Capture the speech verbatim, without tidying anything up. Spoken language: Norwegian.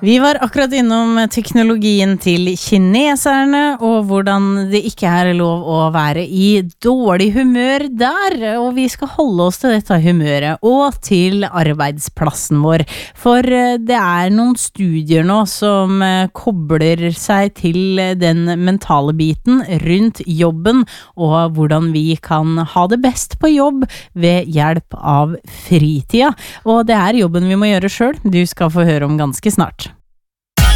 Vi var akkurat innom teknologien til kineserne, og hvordan det ikke er lov å være i dårlig humør der, og vi skal holde oss til dette humøret, og til arbeidsplassen vår. For det er noen studier nå som kobler seg til den mentale biten rundt jobben, og hvordan vi kan ha det best på jobb ved hjelp av fritida. Og det er jobben vi må gjøre selv, du skal få høre om ganske snart.